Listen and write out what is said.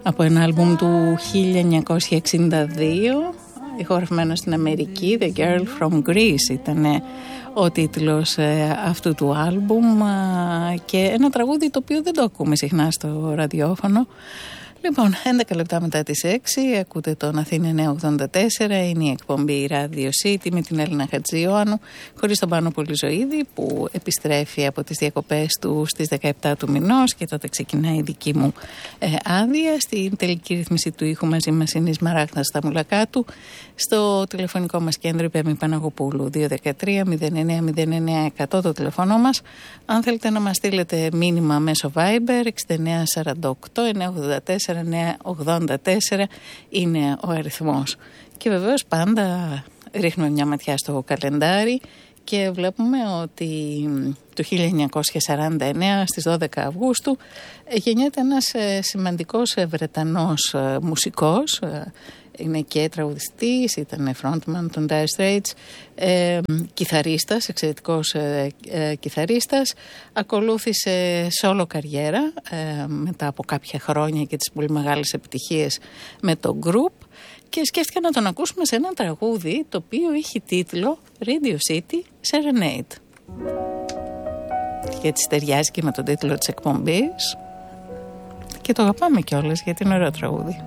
από ένα άλμπουμ του 1962, ηχογραφημένο στην Αμερική. The Girl from Greece ήταν ο τίτλος αυτού του άλμπουμ, και ένα τραγούδι το οποίο δεν το ακούμε συχνά στο ραδιόφωνο. Λοιπόν, 11 λεπτά μετά τις 6 ακούτε τον Αθήνα 984, είναι η εκπομπή Radio City με την Έλληνα Χατζιωάννου, χωρίς τον Πάνο Πολυζωίδη που επιστρέφει από τις διακοπές του στις 17 του μηνός και τότε ξεκινάει η δική μου άδεια. Στην τελική ρύθμιση του ήχου μαζί μας είναι η Σμαράγδα Σταμουλακάτου. Στο τηλεφωνικό μας κέντρο η Πέμη Παναγοπούλου, 213-0909-100 το τηλεφωνό μας. Αν θέλετε να μας στείλετε μήνυμα μέσω Viber, 6948-984-984 είναι ο αριθμός. Και βεβαίως πάντα ρίχνουμε μια ματιά στο καλεντάρι και βλέπουμε ότι το 1949 στις 12 Αυγούστου γεννιέται ένας σημαντικός Βρετανός μουσικός. Είναι και τραγουδιστής, ήταν frontman των Dire Straits, κιθαρίστας, εξαιρετικός κιθαρίστας. Ακολούθησε solo καριέρα μετά από κάποια χρόνια και τις πολύ μεγάλες επιτυχίες με το group, και σκέφτηκα να τον ακούσουμε σε ένα τραγούδι το οποίο έχει τίτλο Radio City Serenade. Και έτσι ταιριάζει και με τον τίτλο της εκπομπής και το αγαπάμε κιόλας γιατί είναι ωραίο τραγούδι.